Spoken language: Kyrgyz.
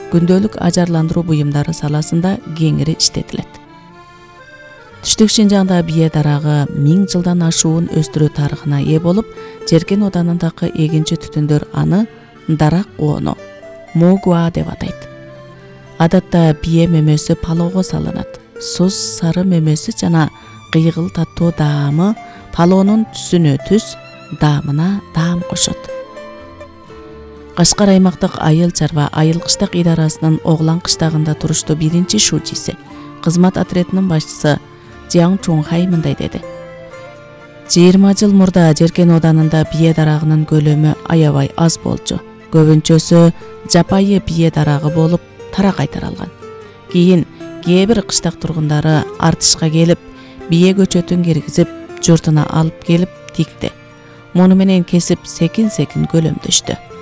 күндөлүк ажарландыруу буюмдары саласында кеңири иштетилет. Түштүк Шинжаңда бие дарагы 1000 жылдан ашуун өстүрүү тарыхына ээ болуп, Жеркен оданындагы эгинчи түтүндөр аны дарак коону, мугуа деп атайт. Адатта бие мөмөсү палоого салынат. Суз сары мөмөсү жана кыйгыл таттуу даамы палоонун түсүнө түс, даамына даам кошот. Кашкар аймактык айыл чарба айыл кыштак идарасынын Оглан кыштагында туруштуу биринчи шучиси, кызмат отрядынын башчысы Жиаң Чунхай мындай деди. 20 жыл мурда Жеркен оданында бие дарагынын көлөмү аябай аз болчу. Көбүнчөсү жапайы бие дарагы болуп таракай таралган. Кийин кээ бир кыштак тургундары артышка келип, бие көчөтүн киргизип, журтуна алып келип тикти. Муну менен кесип секин-секин көлөмдөштү.